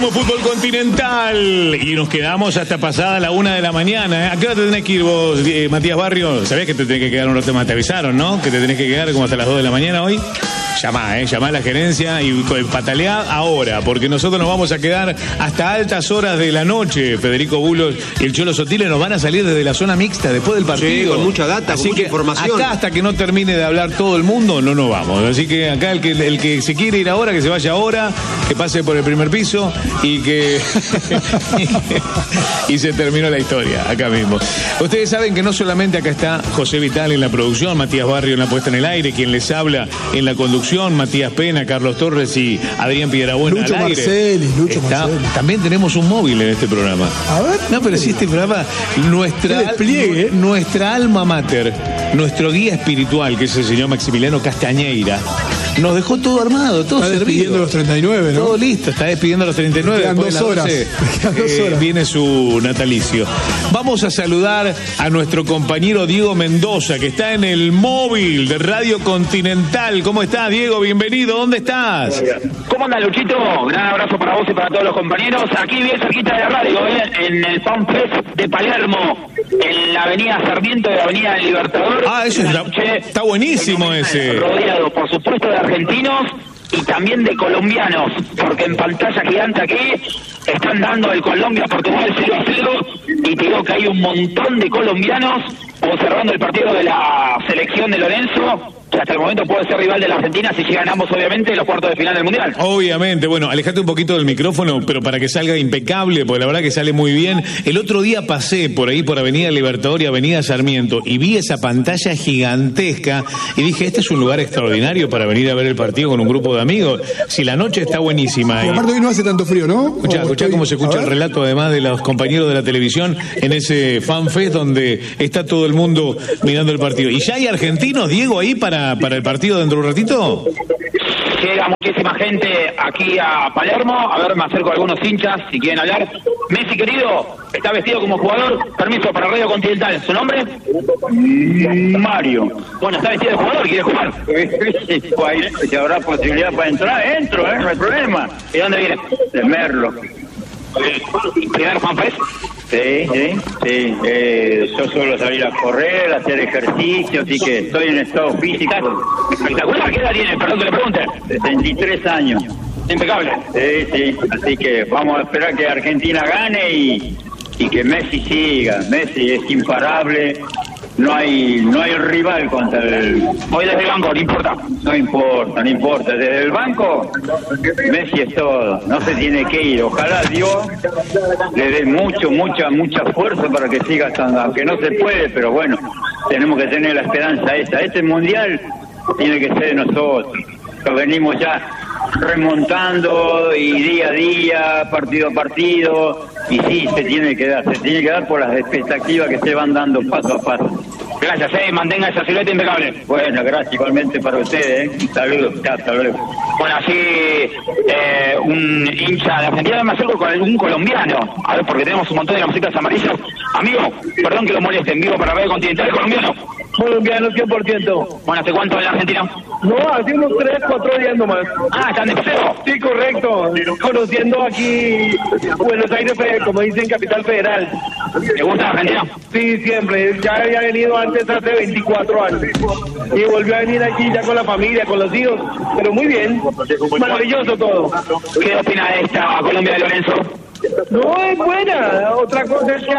Somos Fútbol Continental y nos quedamos hasta pasada la 1 de la mañana. ¿A qué hora te tenés que ir vos, Matías Barrio? ¿Sabés que te tenés que quedar un rato más? Te avisaron, ¿no? Que te tenés que quedar como hasta las 2 de la mañana hoy. Llamá a la gerencia y pataleá ahora, porque nosotros nos vamos a quedar hasta altas horas de la noche. Federico Bulos y el Cholo Sotile nos van a salir desde la zona mixta después del partido. Sí, con mucha data, así con mucha que información. Acá hasta que no termine de hablar todo el mundo, no nos vamos. Así que acá el que se quiere ir ahora, que se vaya ahora, que pase por el primer piso y que y se terminó la historia acá mismo. Ustedes saben que no solamente acá está José Vital en la producción, Matías Barrio en la puesta en el aire, quien les habla en la conducción, Matías Pena, Carlos Torres y Adrián Piedrabuena Lucho al aire. Marcelis. También tenemos un móvil en este programa. A ver. No, pero sí, este programa, nuestra alma mater, nuestro guía espiritual, que es el señor Maximiliano Castañeira, nos dejó todo armado, todo está servido. Despidiendo los 39, ¿no? Todo listo, está despidiendo los 39. Quedan Después 2 horas. de las 12, viene su natalicio. Vamos a saludar a nuestro compañero Diego Mendoza, que está en el móvil de Radio Continental. ¿Cómo estás, Diego? Bienvenido. ¿Dónde estás? ¿Cómo anda, Luchito? Gran abrazo para vos y para todos los compañeros. Aquí bien cerquita de la radio, en el FanFest de Palermo, en la avenida Sarmiento y la avenida del Libertador. Ah, eso está buenísimo ese. Rodeado, por supuesto, de argentinos y también de colombianos, porque en pantalla gigante aquí están dando el Colombia-Portugal 0-0 y te digo que hay un montón de colombianos observando el partido de la selección de Lorenzo, que hasta el momento puede ser rival de la Argentina si llegan ambos, obviamente, los cuartos de final del Mundial. Obviamente, bueno, alejate un poquito del micrófono, pero para que salga impecable, porque la verdad que sale muy bien. El otro día pasé por ahí, por Avenida Libertador y Avenida Sarmiento, y vi esa pantalla gigantesca, y dije, este es un lugar extraordinario para venir a ver el partido con un grupo de amigos. Si la noche está buenísima. Y aparte hoy no hace tanto frío, ¿no? Escuchá cómo se escucha el relato, además, de los compañeros de la televisión en ese FanFest donde está todo el mundo mirando el partido. ¿Y ya hay argentinos, Diego, ahí para el partido dentro de un ratito? Llega muchísima gente aquí a Palermo. A ver, me acerco a algunos hinchas si quieren hablar. Messi, querido, está vestido como jugador. Permiso para Radio Continental. ¿Su nombre? Mario. Bueno, está vestido de jugador, ¿quiere jugar? Si habrá posibilidad para entrar, entro, no hay problema. ¿Y dónde viene? De Merlo. ¿Primer FanFest? Sí. Yo suelo salir a correr, a hacer ejercicio, así que estoy en estado físico. Espectacular. ¿Qué edad tiene? Perdón que le pregunte. 63 años. Impecable. Sí. Así que vamos a esperar que Argentina gane y que Messi siga. Messi es imparable. No hay rival contra él. Hoy desde el banco, no importa. No importa. Desde el banco, Messi es todo. No se tiene que ir. Ojalá Dios le dé mucha fuerza para que siga estando. Aunque no se puede, pero bueno, tenemos que tener la esperanza esa. Este mundial tiene que ser de nosotros. Lo venimos ya remontando y día a día, partido a partido, y sí, se tiene que dar por las expectativas que se van dando paso a paso. Gracias, mantenga esa silueta impecable. Bueno, gracias igualmente para ustedes, Saludos, hasta luego. Bueno, así un hincha de Argentina, me acerco con algún colombiano, a ver, porque tenemos un montón de camisetas amarillas. Amigo, perdón que lo moleste, en vivo para Radio Continental, colombiano. Colombiano 100%. Bueno, ¿hace cuánto en la Argentina? No, hace unos 3-4 días nomás. Ah, ¿están de paseo? Sí, correcto. Conociendo aquí Buenos Aires, como dicen, Capital Federal. ¿Te gusta Argentina? Sí, siempre. Ya había venido antes hace 24 años. Y volvió a venir aquí ya con la familia, con los hijos. Pero muy bien. Maravilloso todo. ¿Qué opina de esta Colombia de Lorenzo? No, es buena. Otra cosa es que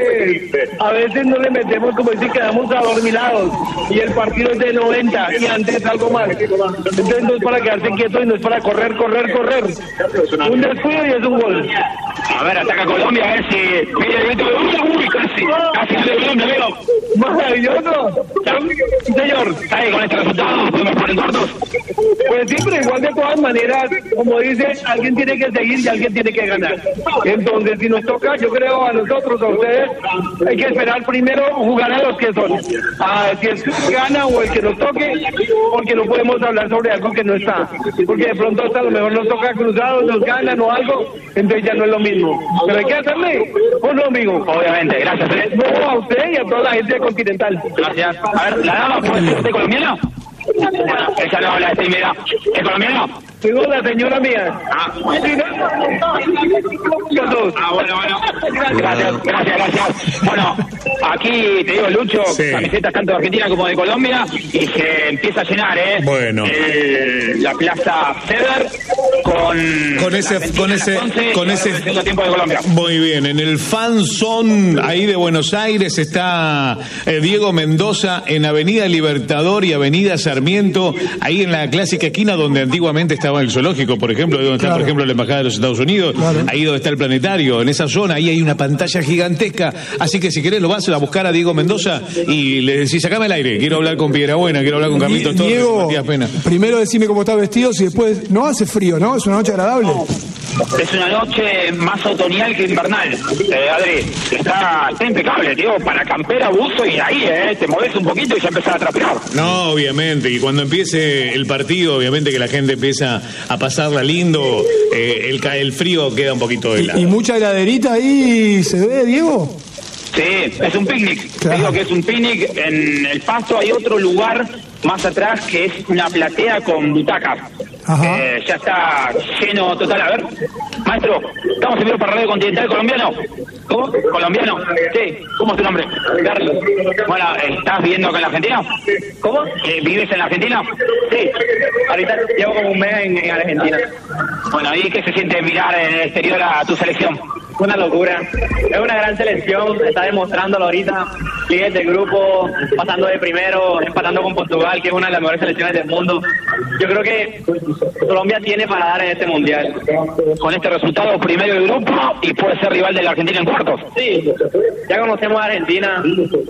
a veces no le metemos, como dicen, quedamos adormilados. Y el partido es de 90 y antes algo más. Entonces no es para quedarse quieto y no es para correr. Un descuido y es un gol. A ver, ataca Colombia, a ver si... Uy, casi de Colombia, amigo. Maravilloso. Señor, ¿está ahí con este resultado? ¿Podemos poner cortos? Pues sí, pero igual de todas maneras, como dice, alguien tiene que seguir y alguien tiene que ganar. Entonces, si nos toca, yo creo a nosotros, a ustedes, hay que esperar primero jugar a los que son. Si es que gana o el que nos toque, porque no podemos hablar sobre algo que no está. Porque de pronto hasta a lo mejor nos toca cruzados, nos ganan o algo, entonces ya no es lo mismo. Pero hay que hacerle, ¿o no, amigo? Obviamente, gracias. No, a usted y a toda la gente de Continental. Gracias. A ver, ¿la dama puede ser colombiana? Bueno, ella no habla de esta inmediata. ¿Es colombiano? Digo la señora mía. Bueno. Gracias. Bueno, aquí te digo, Lucho, camisetas tanto de Argentina como de Colombia, y se empieza a llenar, Bueno. La plaza Ceder con ese tiempo de Colombia. Muy bien, en el Fan Zone ahí de Buenos Aires está Diego Mendoza en Avenida Libertador y Avenida Sarmiento, ahí en la clásica esquina donde antiguamente estaba el zoológico, por ejemplo, donde está, por ejemplo, la Embajada de los Estados Unidos, ahí donde está el planetario, en esa zona, ahí hay una pantalla gigantesca, así que si querés lo vas a buscar a Diego Mendoza y le decís, sacame el aire, quiero hablar con Piedrabuena, quiero hablar con Carlitos Torres, Diego, Matías Pena. Primero decime cómo estás vestido, si después no hace frío, ¿no? Es una noche agradable. Es una noche más otoñal que invernal, Adri. Está impecable, tío, para campera, buzo y ahí, te mueves un poquito y ya empezás a trapear. No, obviamente, y cuando empiece el partido, obviamente que la gente empieza a pasarla lindo, el frío queda un poquito de lado. ¿Y mucha heladerita ahí se ve, Diego? Sí, es un picnic. Te digo que es un picnic. En el Pasto hay otro lugar más atrás que es una platea con butacas. Ya está lleno total. A ver, maestro, estamos en vivo para Radio Continental colombiano. ¿Cómo? ¿Colombiano? Sí. ¿Cómo es tu nombre? Carlos. Bueno, ¿estás viviendo acá en la Argentina? ¿Cómo? ¿Vives en la Argentina? Sí. Ahorita llevo como un mes en Argentina. Bueno, ¿y qué se siente mirar en el exterior a tu selección? Una locura. Es una gran selección, está demostrándolo ahorita. Líder del grupo, pasando de primero, empatando con Portugal, que es una de las mejores selecciones del mundo. Yo creo que Colombia tiene para dar en este mundial. Con este resultado, primero del grupo y puede ser rival de la Argentina en cuartos. Sí, ya conocemos a Argentina.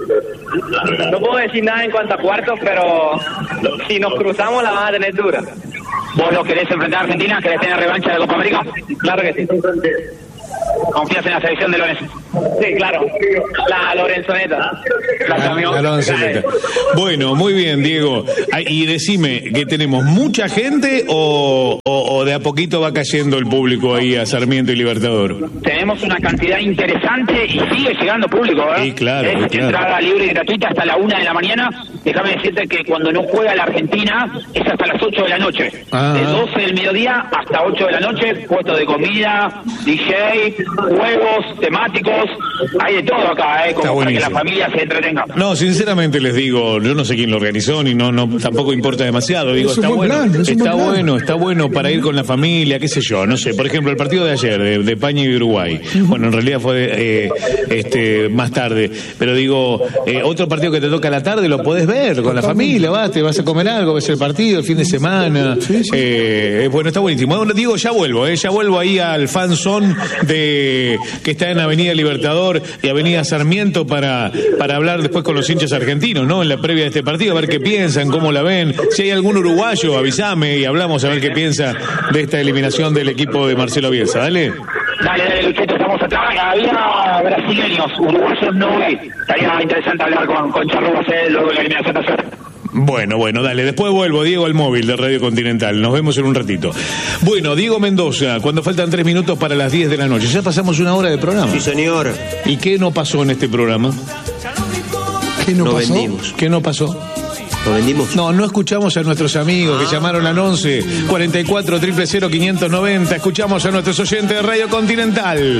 No puedo decir nada en cuanto a cuartos, pero si nos cruzamos la van a tener dura. ¿Vos lo querés enfrentar a Argentina? ¿Querés tener revancha de Copa América? Claro que sí. ¿Confías en la selección de Lorenzo? Sí, claro. La Lorenzoneta. La Lorenzoneta. Bueno, muy bien, Diego. Y decime, ¿que tenemos mucha gente o de a poquito va cayendo el público ahí a Sarmiento y Libertador? Tenemos una cantidad interesante y sigue llegando público, ¿verdad? Sí, claro. Es entrada libre y gratuita hasta la 1 de la mañana. Déjame decirte que cuando no juega la Argentina es hasta las 8 de la noche. De 12 del mediodía hasta 8 de la noche, puesto de comida, DJ, juegos temáticos, hay de todo acá, como para que la familia se entretenga. No, sinceramente les digo, yo no sé quién lo organizó ni no tampoco importa demasiado. Digo, está bueno para ir con la familia, qué sé yo, no sé. Por ejemplo, el partido de ayer de España y Uruguay. Bueno, en realidad fue más tarde, pero digo, otro partido que te toca a la tarde lo podés ver con la familia, te vas a comer algo, ves el partido el fin de semana. Bueno, está buenísimo. Bueno, digo, ya vuelvo ahí al Fan Zone que está en Avenida Libertador y Avenida Sarmiento para hablar después con los hinchas argentinos, ¿no? En la previa de este partido, a ver qué piensan, cómo la ven. Si hay algún uruguayo, avísame y hablamos a ver qué piensa de esta eliminación del equipo de Marcelo Bielsa. Dale, Luchito, estamos acá. Había brasileños, uruguayos no hay. Estaría interesante hablar con Charlo Bacel luego de la eliminación de ayer. Bueno, dale. Después vuelvo, Diego, al móvil de Radio Continental. Nos vemos en un ratito. Bueno, Diego Mendoza, cuando faltan 3 minutos para las 10 de la noche. Ya pasamos 1 hora de programa. Sí, señor. ¿Y qué no pasó en este programa? ¿Qué no pasó? Vendimos. ¿Qué no pasó? ¿Lo vendimos? No escuchamos a nuestros amigos que llamaron al 11 44 000 590. Escuchamos a nuestros oyentes de Radio Continental.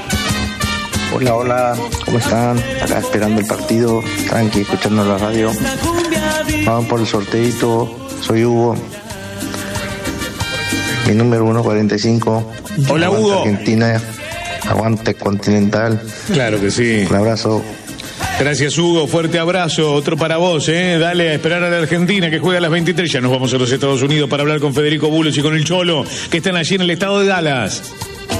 Hola, ¿cómo están? Acá esperando el partido, tranqui, escuchando la radio. Vamos por el sorteito, soy Hugo. Mi número 145. Hola, aguante Hugo. Argentina, aguante Continental. Claro que sí. Un abrazo. Gracias, Hugo. Fuerte abrazo. Otro para vos, Dale a esperar a la Argentina que juega a las 23. Ya nos vamos a los Estados Unidos para hablar con Federico Bulos y con el Cholo, que están allí en el estado de Dallas.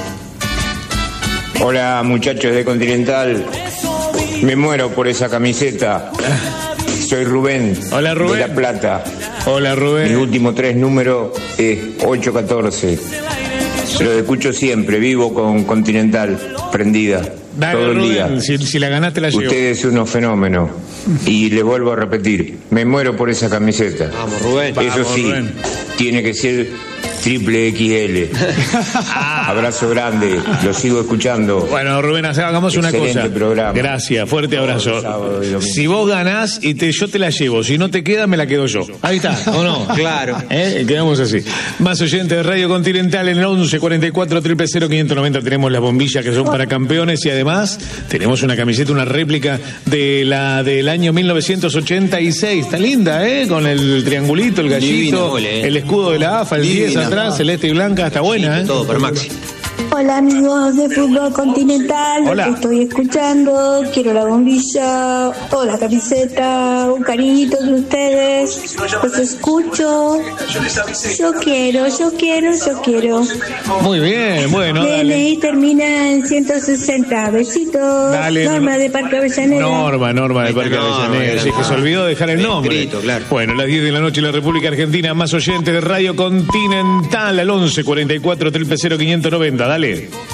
Hola, muchachos de Continental. Me muero por esa camiseta. Soy Rubén. Hola, Rubén. De La Plata. Hola, Rubén. Mi último 3 número es 814. Lo escucho siempre, vivo con Continental, prendida. Dale, todo el Rubén, día. si la ganaste la llevo. Ustedes son unos fenómenos. Y les vuelvo a repetir, me muero por esa camiseta. Vamos, Rubén. Eso sí, Rubén. tiene que ser triple XL. Abrazo grande, lo sigo escuchando. Bueno, Rubén, hagamos una Excelente cosa. programa. Gracias, fuerte abrazo. Si vos ganás yo te la llevo, si no te queda, me la quedo yo. Ahí está, ¿o no? Claro. Quedamos así. Más oyentes de Radio Continental en el 11 44 000 590 tenemos las bombillas que son para campeones y además tenemos una camiseta, una réplica de la del año 1986. Está linda, con el triangulito, el gallito, el escudo de la AFA, el 10 atrás, celeste y blanca, está buena, Todo para Maxi. Hola amigos de Fútbol Continental, Hola. Estoy escuchando, quiero la bombilla o la camiseta, un cariñito de ustedes, los escucho, yo quiero. Muy bien, bueno, dale. DNI termina en 160, besitos. Dale, Norma de Parque Avellaneda. Norma de Parque Avellaneda. Sí, que se olvidó dejar el nombre. Escrito, claro. Bueno, las 10 de la noche en la República Argentina, más oyentes de Radio Continental al 11 44 000 590. Dale.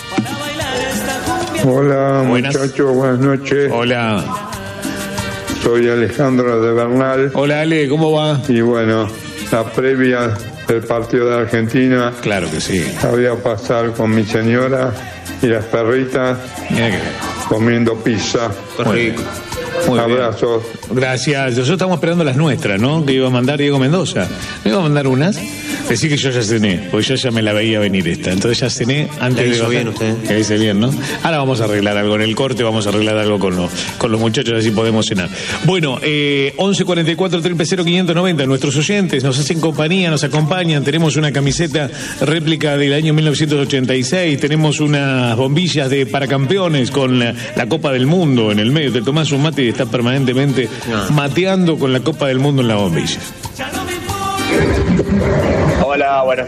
Hola Buenas. muchachos, buenas noches. Hola. Soy Alejandro de Bernal Hola, Ale, ¿cómo va? y bueno, la previa del partido de Argentina Claro que sí. la voy a pasar con mi señora y las perritas Mira que... comiendo pizza. Muy bien. Muy bien. Abrazos. Gracias. Nosotros estamos esperando las nuestras, ¿no? Que iba a mandar Diego Mendoza. ¿Me iba a mandar unas? Decir que yo ya cené, porque yo ya me la veía venir esta. Entonces ya cené antes de... La hizo bien usted. Que dice bien, ¿no? Ahora vamos a arreglar algo en el corte, vamos a arreglar algo con los muchachos, así podemos cenar. Bueno, 11 44 000 590, nuestros oyentes nos hacen compañía, nos acompañan. Tenemos una camiseta réplica del año 1986, tenemos unas bombillas de para campeones con la Copa del Mundo en el medio. Te tomás un mate y estás permanentemente mateando con la Copa del Mundo en la bombilla. Hola, buenas